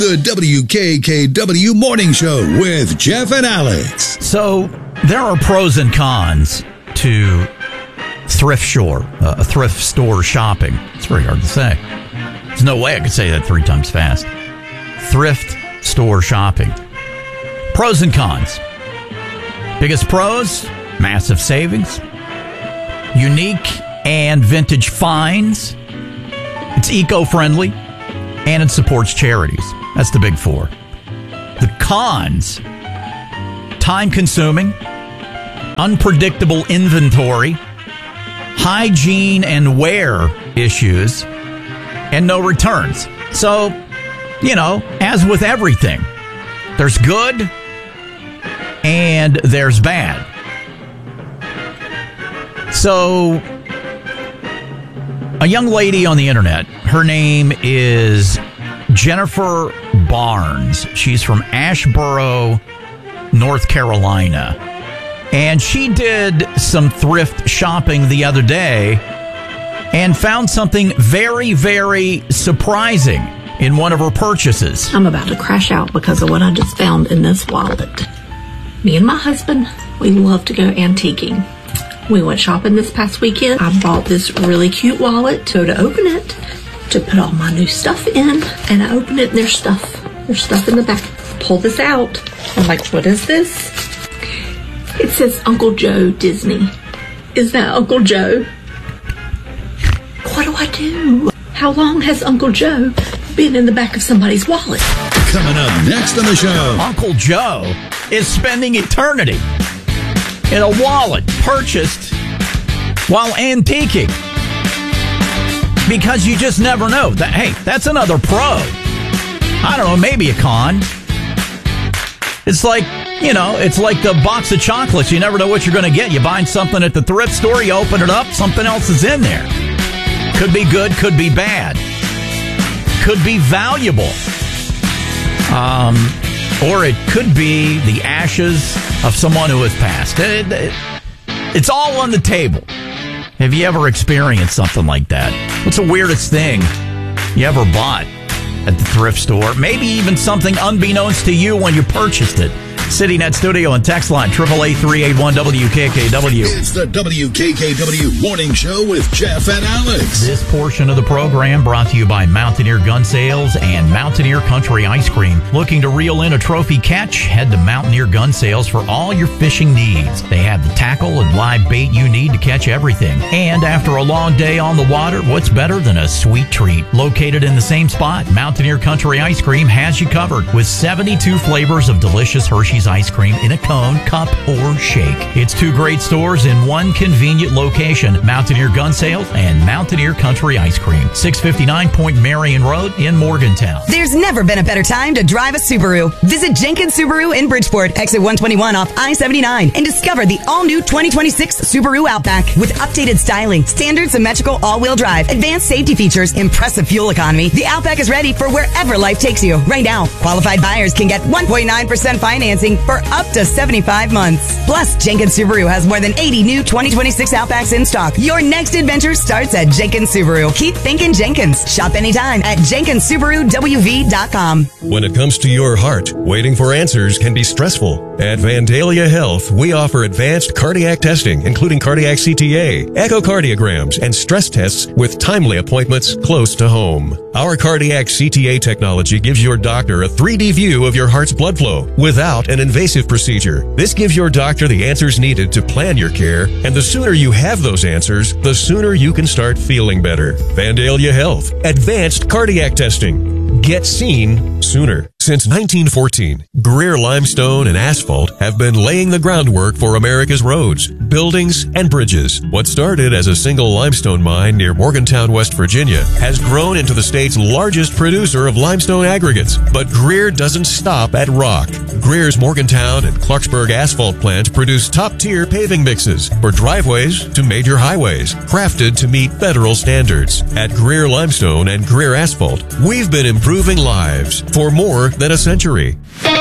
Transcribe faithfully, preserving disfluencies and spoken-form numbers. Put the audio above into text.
The W K K W Morning Show with Jeff and Alex. So there are pros and cons to thrift store, uh, a thrift store shopping. It's very hard to say. There's no way I could say that three times fast. Thrift store shopping. Pros and cons. Biggest pros, massive savings, unique and vintage finds. It's eco-friendly, and it supports charities. That's the big four. The cons, time-consuming, unpredictable inventory, hygiene and wear issues, and no returns. So, you know, as with everything, there's good and there's bad. So, a young lady on the internet, her name is Jennifer Barnes. She's from Asheboro, North Carolina. And she did some thrift shopping the other day and found something very, very surprising in one of her purchases. I'm about to crash out because of what I just found in this wallet. Me and my husband, we love to go antiquing. We went shopping this past weekend. I bought this really cute wallet to, to open it, to put all my new stuff in, and I opened it and there's stuff. There's stuff in the back. Pull this out. I'm like, what is this? It says Uncle Joe Disney. Is that Uncle Joe? What do I do? How long has Uncle Joe been in the back of somebody's wallet? Coming up next on the show, Uncle Joe is spending eternity in a wallet purchased while antiquing. Because you just never know. That, hey, that's another pro. I don't know, maybe a con. It's like, you know, it's like the box of chocolates. You never know what you're going to get. You buy something at the thrift store, you open it up, something else is in there. Could be good, could be bad. Could be valuable. Um, or it could be the ashes of someone who has passed. It, it, it's all on the table. Have you ever experienced something like that? What's the weirdest thing you ever bought at the thrift store? Maybe even something unbeknownst to you when you purchased it. CityNet Studio and text line, eight eight eight, three eight one, W K K W. It's the W K K W Morning Show with Jeff and Alex. This portion of the program brought to you by Mountaineer Gun Sales and Mountaineer Country Ice Cream. Looking to reel in a trophy catch? Head to Mountaineer Gun Sales for all your fishing needs. They have the tackle and live bait you need to catch everything. And after a long day on the water, what's better than a sweet treat? Located in the same spot, Mountaineer Country Ice Cream has you covered with seventy-two flavors of delicious Hershey's ice cream in a cone, cup, or shake. It's two great stores in one convenient location, Mountaineer Gun Sales and Mountaineer Country Ice Cream, six fifty-nine Point Marion Road in Morgantown. There's never been a better time to drive a Subaru. Visit Jenkins Subaru in Bridgeport, exit one twenty-one off I seventy-nine, and discover the all-new twenty twenty-six Subaru Outback with updated styling, standard symmetrical all-wheel drive, advanced safety features, impressive fuel economy. The Outback is ready for wherever life takes you. Right now, qualified buyers can get one point nine percent financing for up to seventy-five months. Plus, Jenkins Subaru has more than eighty new twenty twenty-six Outbacks in stock. Your next adventure starts at Jenkins Subaru. Keep thinking Jenkins. Shop anytime at Jenkins Subaru W V dot com. When it comes to your heart, waiting for answers can be stressful. At Vandalia Health, we offer advanced cardiac testing, including cardiac C T A, echocardiograms, and stress tests with timely appointments close to home. Our cardiac C T A technology gives your doctor a three D view of your heart's blood flow without an invasive procedure. This gives your doctor the answers needed to plan your care, and the sooner you have those answers, the sooner you can start feeling better. Vandalia Health, advanced cardiac testing. Get seen sooner. Since nineteen fourteen, Greer Limestone and Asphalt have been laying the groundwork for America's roads, buildings, and bridges. What started as a single limestone mine near Morgantown, West Virginia, has grown into the state's largest producer of limestone aggregates. But Greer doesn't stop at rock. Greer's Morgantown and Clarksburg asphalt plants produce top-tier paving mixes for driveways to major highways, crafted to meet federal standards. At Greer Limestone and Greer Asphalt, we've been improving lives for more than a century.